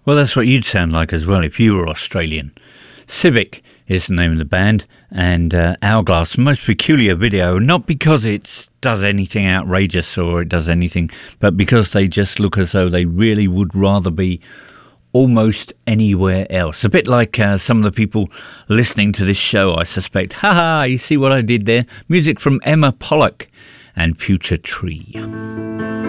Well, that's what you'd sound like as well if you were Australian. Civic is the name of the band, and Hourglass, most peculiar video, not because it does anything outrageous or it does anything, but because they just look as though they really would rather be almost anywhere else. A bit like some of the people listening to this show, I suspect. Ha, you see what I did there? Music from Emma Pollock and Future Tree.